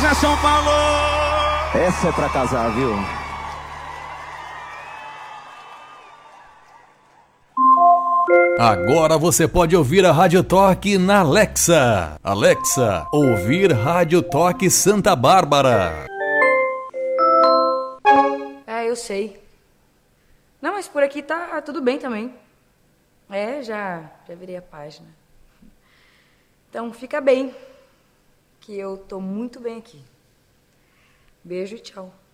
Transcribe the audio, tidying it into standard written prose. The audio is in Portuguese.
Beleza, São Paulo! Essa é pra casar, viu? Agora você pode ouvir a Rádio Toque na Alexa. Alexa, ouvir Rádio Toque Santa Bárbara. Eu sei. Não, mas por aqui tá tudo bem também. Já virei a página. Então fica bem, que eu tô muito bem aqui. Beijo e tchau.